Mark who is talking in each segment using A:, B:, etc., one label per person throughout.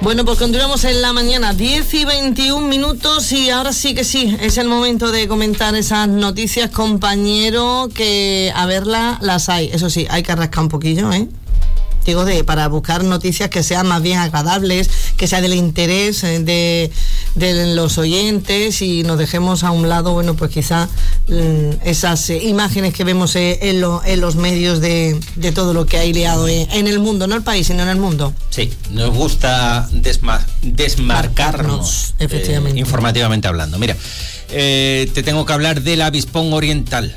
A: Bueno, pues continuamos en la mañana, 10:21 y ahora sí que sí, es el momento de comentar esas noticias, compañero, que a verlas las hay. Eso sí, hay que rascar un poquillo, digo, para buscar noticias que sean más bien agradables, que sea del interés de los oyentes, y nos dejemos a un lado, bueno, pues quizá esas imágenes que vemos en los medios de todo lo que hay liado en el mundo, no el país, sino en el mundo.
B: Sí, nos gusta desmarcarnos,
A: efectivamente,
B: informativamente hablando. Mira, te tengo que hablar del avispón oriental,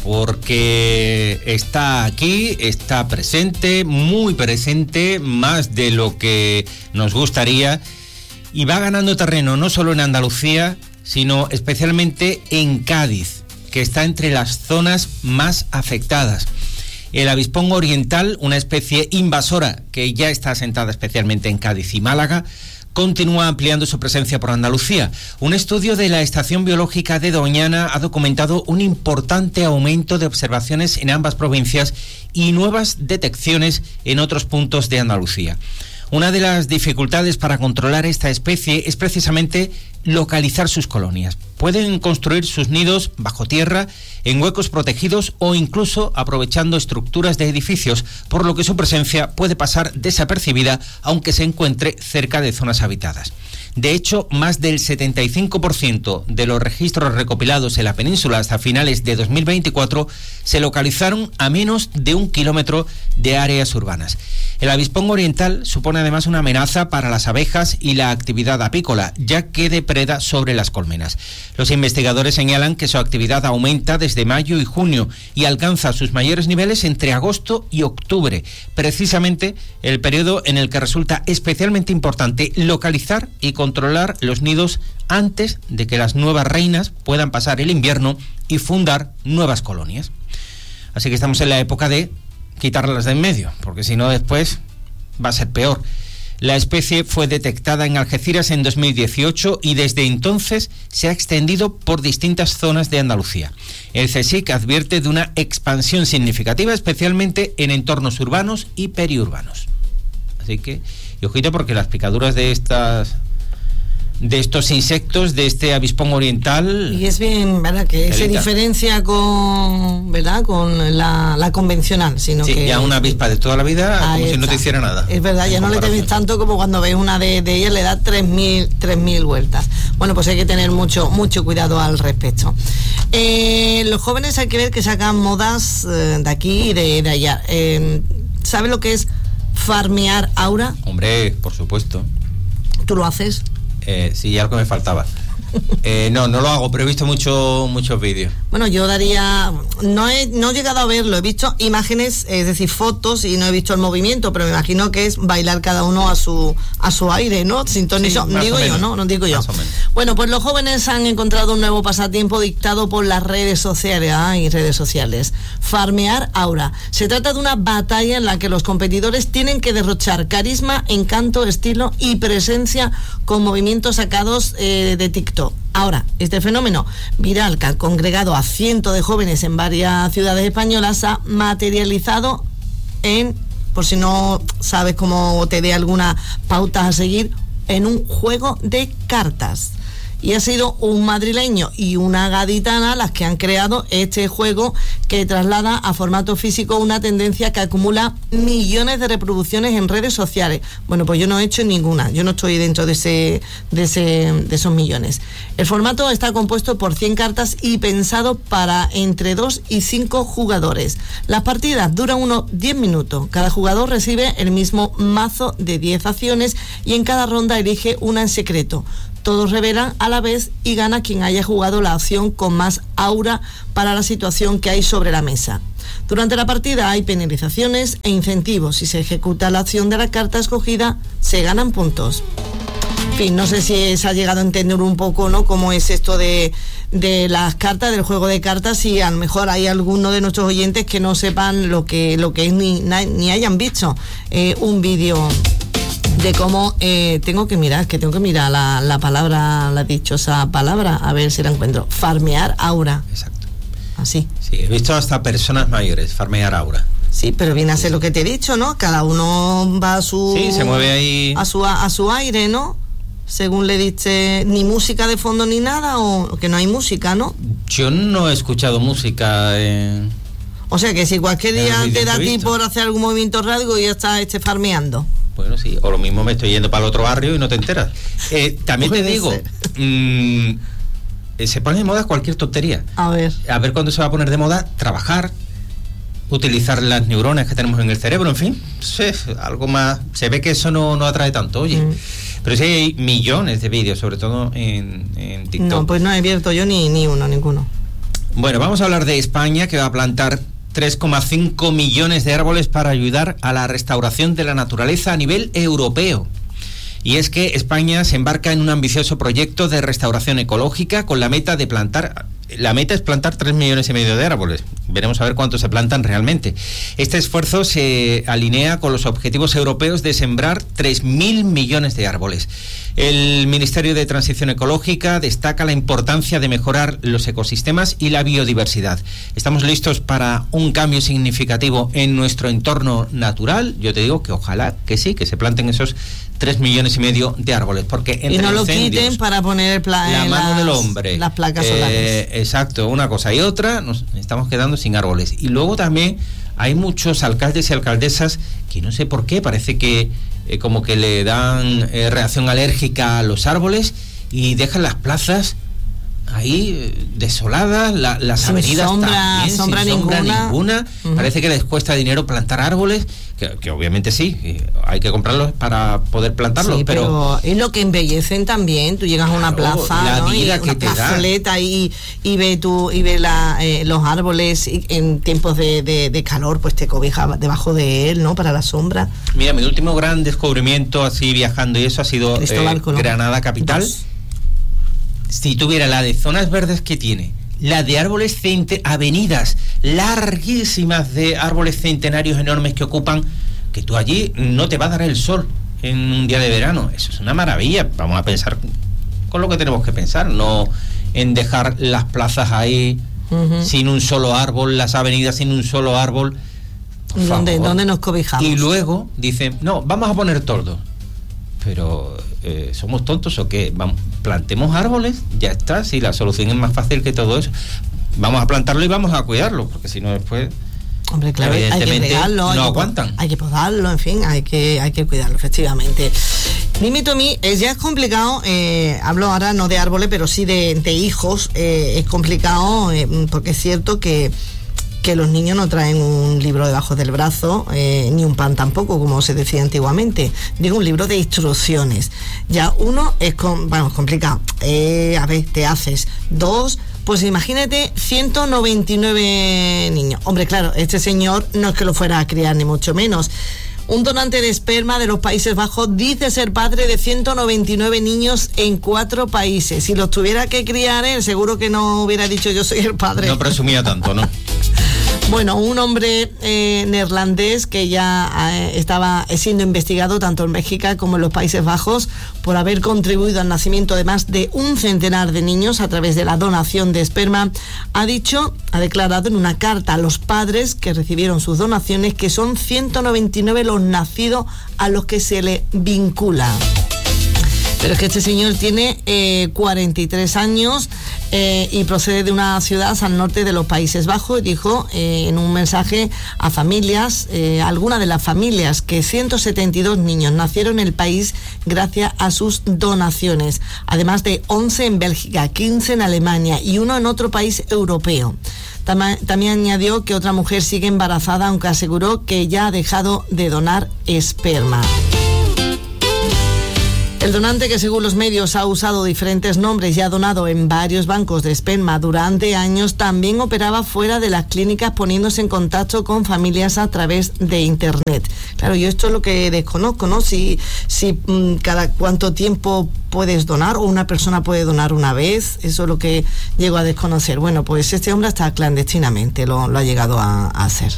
B: porque está aquí, está presente, muy presente, más de lo que nos gustaría, y va ganando terreno no solo en Andalucía, sino especialmente en Cádiz, que está entre las zonas más afectadas. El avispón oriental, una especie invasora que ya está asentada especialmente en Cádiz y Málaga, continúa ampliando su presencia por Andalucía. Un estudio de la Estación Biológica de Doñana ha documentado un importante aumento de observaciones en ambas provincias y nuevas detecciones en otros puntos de Andalucía. Una de las dificultades para controlar esta especie es precisamente localizar sus colonias. Pueden construir sus nidos bajo tierra, en huecos protegidos o incluso aprovechando estructuras de edificios, por lo que su presencia puede pasar desapercibida aunque se encuentre cerca de zonas habitadas. De hecho, más del 75% de los registros recopilados en la península hasta finales de 2024 se localizaron a menos de 1 kilómetro de áreas urbanas. El avispón oriental supone además una amenaza para las abejas y la actividad apícola, ya que depreda sobre las colmenas. Los investigadores señalan que su actividad aumenta desde mayo y junio y alcanza sus mayores niveles entre agosto y octubre, precisamente el periodo en el que resulta especialmente importante localizar y controlar los nidos antes de que las nuevas reinas puedan pasar el invierno y fundar nuevas colonias. Así que estamos en la época de quitarlas de en medio, porque si no después va a ser peor. La especie fue detectada en Algeciras en 2018 y desde entonces se ha extendido por distintas zonas de Andalucía. El CSIC advierte de una expansión significativa, especialmente en entornos urbanos y periurbanos. Así que, y ojito, porque las picaduras de estos insectos, de este avispón oriental... Y es bien, ¿verdad?, que se diferencia con la convencional, sino sí, que... ya una avispa de toda la vida, como si no te hiciera nada. Es verdad, ya no le temes tanto como cuando ves una de ellas, le da 3.000 vueltas. Bueno, pues hay que tener mucho cuidado al respecto. Los jóvenes hay que ver que sacan modas de aquí y de allá. ¿Sabes lo que es farmear aura? Hombre, por supuesto. ¿Tú lo haces? Sí, algo me faltaba. No lo hago, pero he visto muchos vídeos. Bueno, yo no he llegado a verlo, he visto imágenes, es decir, fotos, y no he visto el movimiento, pero me imagino que es bailar cada uno a su aire, ¿no? Sintonizó, sí, digo yo, ¿no? No digo yo. Bueno, pues los jóvenes han encontrado un nuevo pasatiempo dictado por las redes sociales. Farmear aura. Se trata de una batalla en la que los competidores tienen que derrochar carisma, encanto, estilo y presencia con movimientos sacados de TikTok. Ahora, este fenómeno viral, que ha congregado a cientos de jóvenes en varias ciudades españolas, ha materializado por si no sabes cómo te dé alguna pauta a seguir, en un juego de cartas. Y ha sido un madrileño y una gaditana las que han creado este juego, que traslada a formato físico una tendencia que acumula millones de reproducciones en redes sociales. Bueno, pues yo no he hecho ninguna, yo no estoy dentro de esos millones. El formato está compuesto por 100 cartas y pensado para entre 2 y 5 jugadores. Las partidas duran unos 10 minutos. Cada jugador recibe el mismo mazo de 10 acciones y en cada ronda elige una en secreto. Todos revelan a la vez y gana quien haya jugado la acción con más aura para la situación que hay sobre la mesa. Durante la partida hay penalizaciones e incentivos. Si se ejecuta la acción de la carta escogida, se ganan puntos. En fin, no sé si se ha llegado a entender un poco, ¿no?, cómo es esto de las cartas, del juego de cartas, y a lo mejor hay alguno de nuestros oyentes que no sepan lo que es ni hayan visto un vídeo de cómo tengo que mirar la palabra, la dichosa palabra, a ver si la encuentro. Farmear aura. Exacto. Así. Sí, he visto hasta personas mayores farmear aura.
A: Sí, pero viene a ser lo que te he dicho, ¿no? Cada uno va a su...
B: Sí, se mueve ahí...
A: A su aire, ¿no? Según le diste, ni música de fondo ni nada, o que no hay música, ¿no?
B: Yo no he escuchado música.
A: O sea que si cualquier día te da a ti por hacer algún movimiento radio y ya estás farmeando.
B: Bueno, sí, o lo mismo me estoy yendo para el otro barrio y no te enteras. También te digo, se pone de moda cualquier tontería.
A: A ver
B: cuándo se va a poner de moda trabajar, utilizar las neuronas que tenemos en el cerebro, en fin, algo más. Se ve que eso no atrae tanto, oye. Pero sí hay millones de vídeos, sobre todo en TikTok.
A: No, pues no he abierto yo ninguno.
B: Bueno, vamos a hablar de España, que va a plantar 3,5 millones de árboles para ayudar a la restauración de la naturaleza a nivel europeo. Y es que España se embarca en un ambicioso proyecto de restauración ecológica con la meta de plantar... La meta es plantar 3,5 millones de árboles. Veremos a ver cuántos se plantan realmente. Este esfuerzo se alinea con los objetivos europeos de sembrar 3.000 millones de árboles. El Ministerio de Transición Ecológica destaca la importancia de mejorar los ecosistemas y la biodiversidad. Estamos listos para un cambio significativo en nuestro entorno natural. Yo te digo que ojalá que sí, que se planten esos 3,5 millones de árboles, porque entre
A: y no lo quiten para poner
B: la mano del hombre,
A: las placas solares.
B: Exacto, una cosa y otra, nos estamos quedando sin árboles. Y luego también hay muchos alcaldes y alcaldesas que no sé por qué, parece que como que le dan reacción alérgica a los árboles y dejan las plazas ahí desoladas, las avenidas también, sin sombra ninguna. Parece que les cuesta dinero plantar árboles, que obviamente sí, hay que comprarlos para poder plantarlos,
A: sí, pero es lo que embellecen también. Tú llegas a una plaza,
B: la
A: ¿no?
B: vida y que
A: una
B: te
A: plazoleta da. y ves los árboles y en tiempos de calor, pues te cobijas debajo de él, ¿no? Para la sombra.
B: Mira, mi último gran descubrimiento así viajando y eso ha sido Granada capital. Si tuviera la de zonas verdes que tiene, la de árboles avenidas larguísimas de árboles centenarios enormes que ocupan, que tú allí no te va a dar el sol en un día de verano. Eso es una maravilla. Vamos a pensar con lo que tenemos que pensar, no en dejar las plazas ahí sin un solo árbol, las avenidas sin un solo árbol.
A: ¿Dónde nos cobijamos?
B: Y luego dicen, no, vamos a poner toldos. Pero ¿somos tontos o qué? Plantemos árboles, ya está. Si la solución es más fácil que todo eso, vamos a plantarlo y vamos a cuidarlo, porque si no después,
A: hombre, claro, evidentemente hay que regarlo,
B: no aguantan.
A: Hay que podarlo, en fin, hay que cuidarlo, efectivamente. Dime tú a mí, ya es complicado, hablo ahora no de árboles, pero sí de hijos, es complicado, porque es cierto que los niños no traen un libro debajo del brazo, ni un pan tampoco, como se decía antiguamente. Digo, un libro de instrucciones. Ya uno es complicado. A ver, te haces. 2, pues imagínate 199 niños. Hombre, claro, este señor no es que lo fuera a criar, ni mucho menos. Un donante de esperma de los Países Bajos dice ser padre de 199 niños en 4 países. Si los tuviera que criar él, seguro que no hubiera dicho yo soy el padre.
B: No presumía tanto, ¿no?
A: Bueno, un hombre neerlandés que ya estaba siendo investigado tanto en México como en los Países Bajos por haber contribuido al nacimiento de más de un centenar de niños a través de la donación de esperma, ha declarado en una carta a los padres que recibieron sus donaciones que son 199 los nacidos a los que se le vincula. Pero es que este señor tiene 43 años y procede de una ciudad al norte de los Países Bajos, y dijo en un mensaje a familias, algunas de las familias, que 172 niños nacieron en el país gracias a sus donaciones, además de 11 en Bélgica, 15 en Alemania y 1 en otro país europeo. También añadió que otra mujer sigue embarazada, aunque aseguró que ya ha dejado de donar esperma. El donante, que según los medios ha usado diferentes nombres y ha donado en varios bancos de esperma durante años, también operaba fuera de las clínicas poniéndose en contacto con familias a través de internet. Claro, yo esto es lo que desconozco, ¿no? Si cada cuánto tiempo puedes donar, o una persona puede donar una vez, eso es lo que llego a desconocer. Bueno, pues este hombre hasta clandestinamente lo ha llegado a hacer.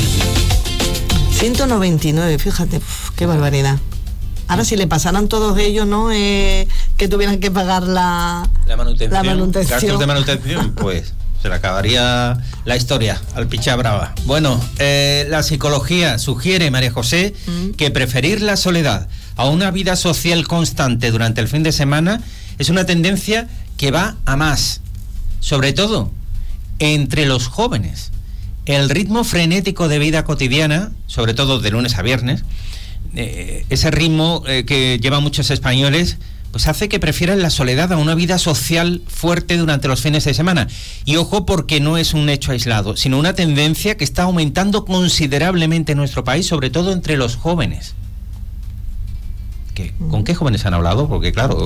A: 199, fíjate, qué barbaridad. Ahora, si le pasaran todos ellos, ¿no? Que tuvieran que pagar la manutención.
B: Gastos de manutención, pues Se le acabaría la historia al pichá brava. Bueno, la psicología sugiere, María José, que preferir la soledad a una vida social constante durante el fin de semana es una tendencia que va a más, sobre todo entre los jóvenes. El ritmo frenético de vida cotidiana, sobre todo de lunes a viernes, ese ritmo que llevan muchos españoles, pues hace que prefieran la soledad a una vida social fuerte durante los fines de semana. Y ojo, porque no es un hecho aislado, sino una tendencia que está aumentando considerablemente en nuestro país, sobre todo entre los jóvenes. ¿Con qué jóvenes han hablado? Porque claro,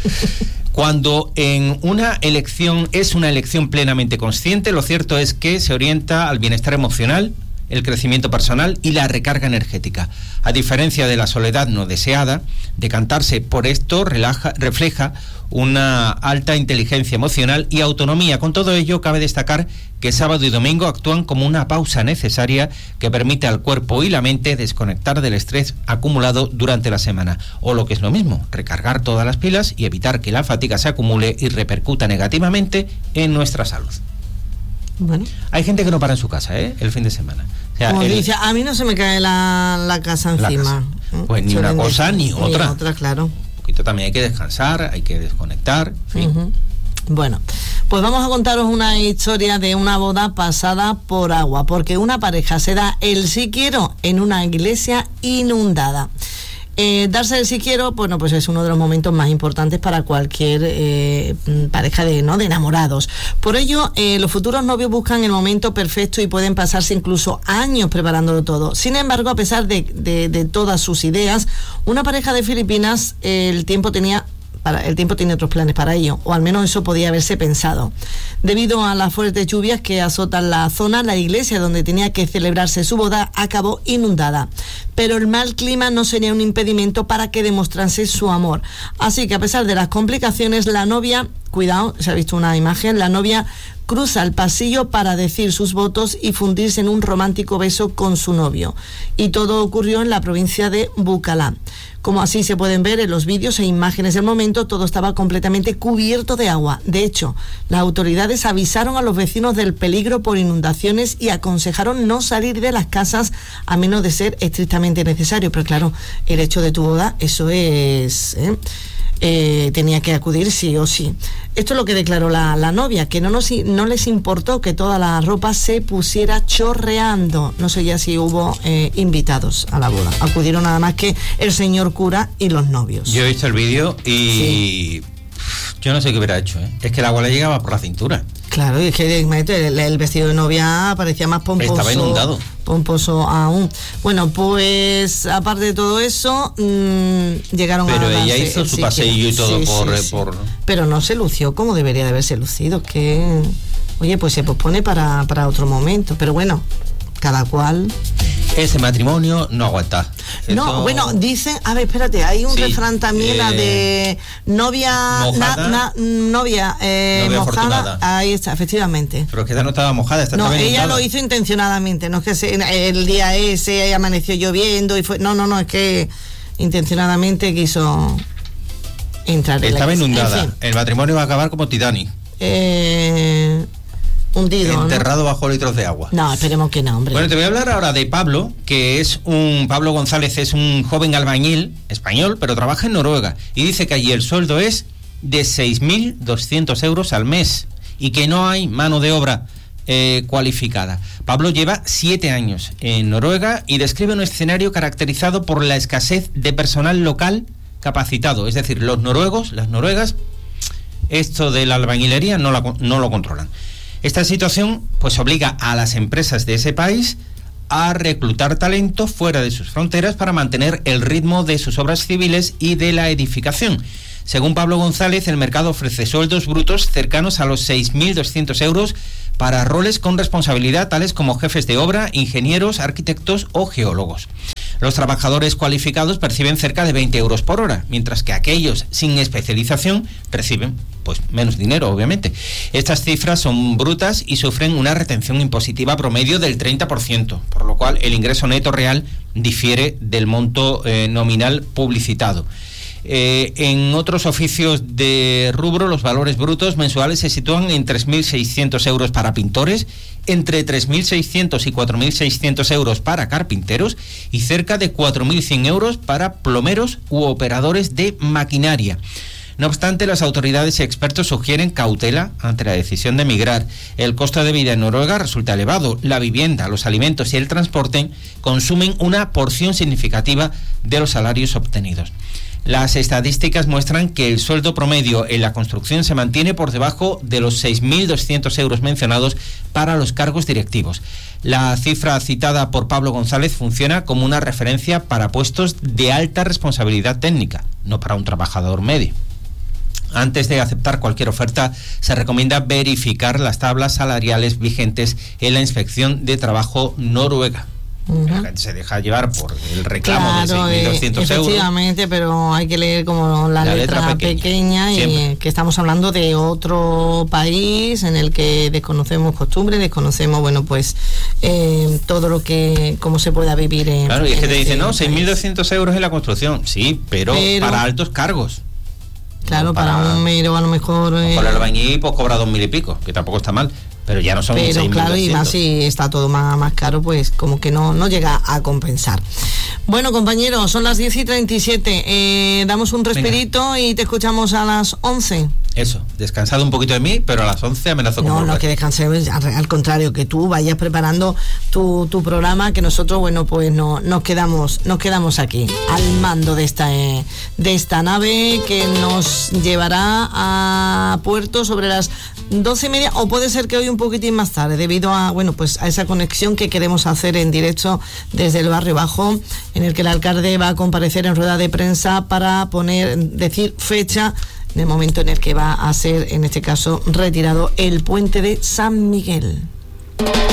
B: cuando en una elección es una elección plenamente consciente, lo cierto es que se orienta al bienestar emocional, el crecimiento personal y la recarga energética. A diferencia de la soledad no deseada, decantarse por esto refleja una alta inteligencia emocional y autonomía. Con todo ello, cabe destacar que sábado y domingo actúan como una pausa necesaria que permite al cuerpo y la mente desconectar del estrés acumulado durante la semana. O lo que es lo mismo, recargar todas las pilas y evitar que la fatiga se acumule y repercuta negativamente en nuestra salud. Bueno. Hay gente que no para en su casa, el fin de semana. O sea,
A: dice, a mí no se me cae la casa encima.
B: Pues ni una cosa ni otra.
A: Ni otra, claro.
B: Un poquito también hay que descansar, hay que desconectar, en fin.
A: Bueno, pues vamos a contaros una historia de una boda pasada por agua, porque una pareja se da el sí quiero en una iglesia inundada. Darse el sí quiero, bueno, pues es uno de los momentos más importantes para cualquier pareja de enamorados. Por ello, los futuros novios buscan el momento perfecto y pueden pasarse incluso años preparándolo todo. Sin embargo, a pesar de todas sus ideas, una pareja de Filipinas, el tiempo tiene otros planes para ello, o al menos eso podía haberse pensado. Debido a las fuertes lluvias que azotan la zona, la iglesia donde tenía que celebrarse su boda acabó inundada. Pero el mal clima no sería un impedimento para que demostrase su amor. Así que a pesar de las complicaciones, la novia, cuidado, se ha visto una imagen, la novia cruza el pasillo para decir sus votos y fundirse en un romántico beso con su novio. Y todo ocurrió en la provincia de Bucalá. Como así se pueden ver en los vídeos e imágenes del momento, todo estaba completamente cubierto de agua. De hecho, las autoridades avisaron a los vecinos del peligro por inundaciones y aconsejaron no salir de las casas a menos de ser estrictamente necesario. Pero claro, el hecho de tu boda, eso es... tenía que acudir sí o sí. Esto es lo que declaró la novia, que no les importó que toda la ropa se pusiera chorreando. No sé ya si hubo invitados a la boda. Acudieron nada más que el señor cura y los novios.
B: Yo he visto el vídeo y yo no sé qué hubiera hecho. Es que el agua le llegaba por la cintura.
A: Claro, y es que el vestido de novia parecía más pomposo.
B: Estaba inundado.
A: Pomposo aún. Bueno, pues aparte de todo eso, llegaron
B: Pero ella hizo su paseillo y todo por...
A: Pero no se lució como debería de haberse lucido, que... Oye, pues se pospone para otro momento. Pero bueno, cada cual...
B: Ese matrimonio no aguanta.
A: No, bueno, dicen, a ver, espérate, hay un refrán también, la de novia mojada. Ahí está, efectivamente.
B: Pero es que esta no estaba mojada, esta estaba inundada.
A: Ella lo hizo intencionadamente, no es que el día ese amaneció lloviendo y fue, no, es que intencionadamente quiso entrar.
B: Estaba inundada, en fin. El matrimonio va a acabar como Titanic.
A: Hundido,
B: enterrado bajo litros de agua.
A: No, esperemos que no, hombre.
B: Bueno, te voy a hablar ahora de Pablo, Pablo González es un joven albañil español, pero trabaja en Noruega y dice que allí el sueldo es de 6.200 euros al mes y que no hay mano de obra cualificada. Pablo lleva 7 años en Noruega y describe un escenario caracterizado por la escasez de personal local capacitado, es decir, las noruegas, esto de la albañilería no lo controlan. Esta situación pues obliga a las empresas de ese país a reclutar talento fuera de sus fronteras para mantener el ritmo de sus obras civiles y de la edificación. Según Pablo González, el mercado ofrece sueldos brutos cercanos a los 6.200 euros para roles con responsabilidad tales como jefes de obra, ingenieros, arquitectos o geólogos. Los trabajadores cualificados perciben cerca de 20 euros por hora, mientras que aquellos sin especialización reciben pues menos dinero, obviamente. Estas cifras son brutas y sufren una retención impositiva promedio del 30%, por lo cual el ingreso neto real difiere del monto nominal publicitado. En otros oficios de rubro, los valores brutos mensuales se sitúan en 3.600 euros para pintores, entre 3.600 y 4.600 euros para carpinteros y cerca de 4.100 euros para plomeros u operadores de maquinaria. No obstante, las autoridades y expertos sugieren cautela ante la decisión de emigrar. El costo de vida en Noruega resulta elevado. La vivienda, los alimentos y el transporte consumen una porción significativa de los salarios obtenidos. Las estadísticas muestran que el sueldo promedio en la construcción se mantiene por debajo de los 6.200 euros mencionados para los cargos directivos. La cifra citada por Pablo González funciona como una referencia para puestos de alta responsabilidad técnica, no para un trabajador medio. Antes de aceptar cualquier oferta, se recomienda verificar las tablas salariales vigentes en la Inspección de Trabajo noruega. La gente se deja llevar por el reclamo de 6.200 euros.
A: Efectivamente, pero hay que leer como la letra pequeña y que estamos hablando de otro país en el que desconocemos costumbres, desconocemos, todo lo que, cómo se pueda vivir en.
B: Claro, y es que te dicen, 6.200 euros en la construcción, sí, pero para altos cargos.
A: Claro, para un mero a lo mejor.
B: Por el albañil pues cobra 2.000 y pico, que tampoco está mal. Pero ya no son 6.200.
A: Pero claro, y más si está todo más caro, pues como que no llega a compensar. Bueno, compañeros, son las 10:37. Damos un respirito. Venga. Y te escuchamos a las 11.
B: Eso, descansado un poquito de mí, pero a las 11 amenazo con volver.
A: No, que descansemos, al contrario, que tú vayas preparando tu programa, que nosotros, nos quedamos aquí, al mando de esta nave que nos llevará a puerto sobre las 12:30, o puede ser que hoy un poquitín más tarde, debido a a esa conexión que queremos hacer en directo desde el Barrio Bajo, en el que el alcalde va a comparecer en rueda de prensa para decir fecha en el momento en el que va a ser, en este caso, retirado el puente de San Miguel.